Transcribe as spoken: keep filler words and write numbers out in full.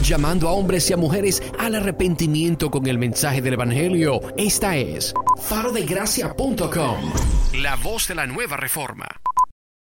llamando a hombres y a mujeres al arrepentimiento con el mensaje del Evangelio. Esta es faro de gracia punto com, la voz de la nueva reforma.